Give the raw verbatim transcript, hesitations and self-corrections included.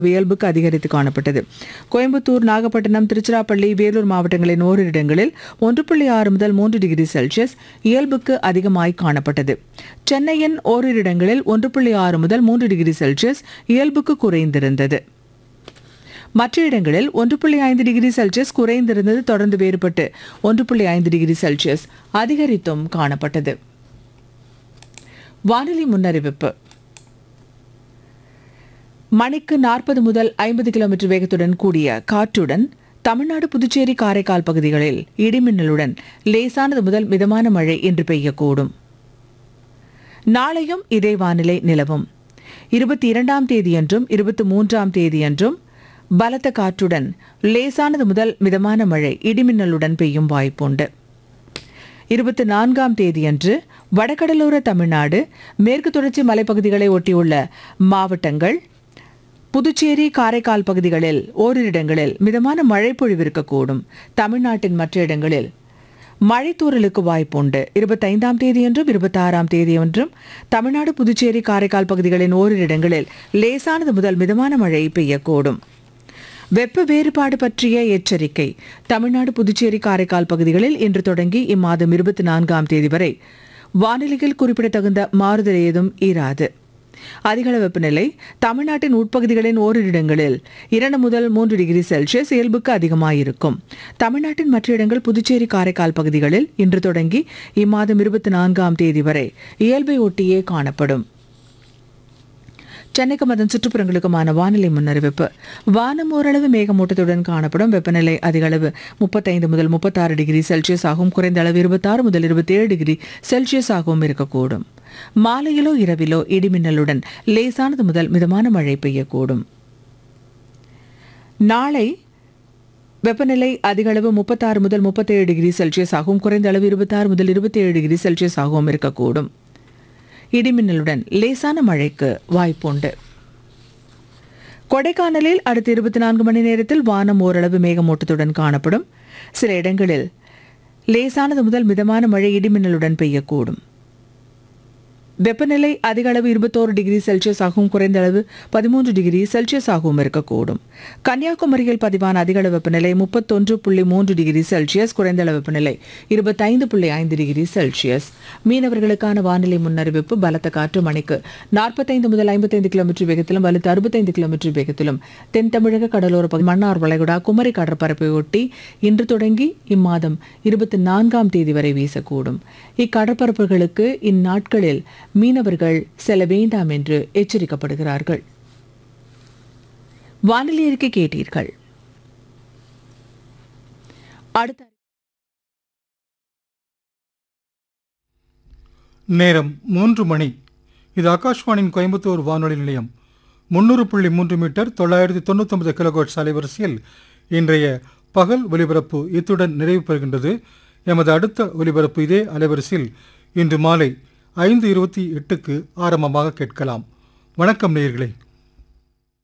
இயல்புக்கு அதிகரித்து காணப்பட்டது. கோயம்புத்தூர், நாகப்பட்டினம், திருச்சிராப்பள்ளி, வேலூர் மாவட்டங்களின் ஓரிரு இடங்களில் ஒன்று புள்ளி ஆறு முதல் மூன்று டிகிரி செல்சியஸ் இயல்புக்கு அதிகமாய் காணப்பட்டது. சென்னையின் ஓரிரு இடங்களில் ஒன்று புள்ளி ஆறு முதல் மூன்று டிகிரி செல்சியஸ் இயல்புக்கு குறைந்திருந்தது. மற்ற இடங்களில் ஒன்று புள்ளி ஐந்து டிகிரி செல்சியஸ் குறைந்திருந்தது. தொடர்ந்து வேறுபட்டு ஒன்று புள்ளி ஐந்து டிகிரி செல்சியஸ் அதிகரித்தும் காணப்பட்டது. வானிலை முன்னறிவிப்பு. மணிக்கு நாற்பது முதல் ஐம்பது கிலோமீட்டர் வேகத்துடன் கூடிய காற்றுடன் தமிழ்நாடு, புதுச்சேரி, காரைக்கால் பகுதிகளில் இடிமின்னலுடன் லேசானது முதல் மிதமான மழை இன்று பெய்யக்கூடும். நாளையும் இதே வானிலை நிலவும். இருபத்தி இரண்டாம் தேதியன்றும் இருபத்தி மூன்றாம் தேதியன்றும் பலத்த காற்றுடன் லேசானது முதல் மிதமான மழை இடிமின்னலுடன் பெய்யும் வாய்ப்புண்டு. இருபத்தி நான்காம் தேதியன்று வடகடலோர தமிழ்நாடு, மேற்கு தொடர்ச்சி மலைப்பகுதிகளை ஒட்டியுள்ள மாவட்டங்கள், புதுச்சேரி, காரைக்கால் பகுதிகளில் ஓரிரு இடங்களில் மிதமான மழை பொழிவிருக்கக்கூடும். தமிழ்நாட்டின் மற்ற இடங்களில் மழைத்தூறலுக்கு வாய்ப்புண்டு. இருபத்தைந்தாம் தேதியன்றும் இருபத்தி ஆறாம் தேதியன்றும் தமிழ்நாடு, புதுச்சேரி, காரைக்கால் பகுதிகளின் ஓரிரு இடங்களில் லேசானது முதல் மிதமான மழை பெய்யக்கூடும். வெப்ப வேறுபாடு பற்றிய எச்சரிக்கை. தமிழ்நாடு, புதுச்சேரி, காரைக்கால் பகுதிகளில் இன்று தொடங்கி இம்மாதம் இருபத்தி நான்காம் தேதி வரை வானிலையில் குறிப்பிடத்தகுந்த மாறுதல் ஏதும் இராது. அதிகள வெப்பநிலை தமிழ்நாட்டின் உட்பகுதிகளின் ஓரிரு இடங்களில் இரண்டு முதல் மூன்று டிகிரி செல்சியஸ் இயல்புக்கு அதிகமாயிருக்கும். தமிழ்நாட்டின் மற்ற இடங்கள், புதுச்சேரி, காரைக்கால் பகுதிகளில் இன்று தொடங்கி இம்மாதம் இருபத்தி நான்காம் தேதி வரை இயல்பை ஒட்டியே காணப்படும். சென்னைக்கும் அதன் சுற்றுப்புறங்களுக்குமான வானிலை முன்னறிவிப்பு. வானம் ஓரளவு மேகமூட்டத்துடன் காணப்படும். வெப்பநிலை அதிகளவு முப்பத்தைந்து முதல் முப்பத்தாறு டிகிரி செல்சியஸ் ஆகவும், குறைந்த அளவு இருபத்தாறு முதல் இருபத்தி ஏழு டிகிரி செல்சியஸ் ஆகவும் இருக்கக்கூடும். மாலையிலோ இரவிலோ இடிமின்னலுடன் லேசானது முதல் மிதமான மழை பெய்யக்கூடும். நாளை வெப்பநிலை அதிகளவு முப்பத்தாறு முதல் முப்பத்தேழு டிகிரி செல்சியஸ் ஆகவும், குறைந்த அளவு இருபத்தாறு முதல் இருபத்தி ஏழு டிகிரி செல்சியஸ் ஆகவும் இருக்கக்கூடும். இடிமின்னலுடன் லேசான மழைக்கு வாய்ப்புண்டு. கொடைக்கானலில் அடுத்த இருபத்தி நான்கு மணி நேரத்தில் வானம் ஓரளவு மேகமூட்டத்துடன் காணப்படும். சில இடங்களில் லேசானது முதல் மிதமான மழை இடிமின்னலுடன் பெய்யக்கூடும். வெப்பநிலை அதிக அளவு இருபத்தோரு டிகிரி செல்சியஸ் ஆகவும், குறைந்த அளவு பதிமூன்று டிகிரி செல்சியஸ் ஆகவும் இருக்கக்கூடும். கன்னியாகுமரியில் பதிவான அதிக அளவு வெப்பநிலை முப்பத்தொன்று புள்ளி மூன்று டிகிரி செல்சியஸ், குறைந்த அளவு வெப்பநிலை இருபத்தைந்து புள்ளி ஐந்து டிகிரி செல்சியஸ். மீனவர்களுக்கான வானிலை முன்னறிவிப்பு. பலத்த காற்று மணிக்கு நாற்பத்தைந்து முதல் ஐம்பத்தைந்து கிலோமீட்டர் வேகத்திலும், வலுத்து அறுபத்தைந்து கிலோமீட்டர் வேகத்திலும் தென் தமிழக கடலோர பகுதி, மன்னார் வளைகுடா, குமரி கடற்பரப்பை ஒட்டி இன்று தொடங்கி இம்மாதம் இருபத்தி நான்காம் தேதி வரை வீசக்கூடும். இக்கடற்பரப்புகளுக்கு இந்நாட்களில் மீனவர்கள் செல்ல வேண்டாம் என்று எச்சரிக்கப்படுகிறார்கள். வானிலை அறிக்கை கேட்டீர்கள். அடுத்த நேரம் மூன்று மணி. இது ஆகாஷ்வாணியின் கோயம்புத்தூர் வானொலி நிலையம். முன்னூறு புள்ளி மூன்று மீட்டர் தொள்ளாயிரத்தி தொண்ணூத்தி ஒன்பது கிலோகோட்ஸ் அலைவரிசையில் இன்றைய பகல் ஒலிபரப்பு இத்துடன் நிறைவு பெறுகின்றது. எமது அடுத்த ஒலிபரப்பு இதே அலைவரிசையில் இன்று மாலை ஐந்து இருபத்தி எட்டுக்கு ஆரம்பமாக கேட்கலாம். வணக்கம் நேயர்களே.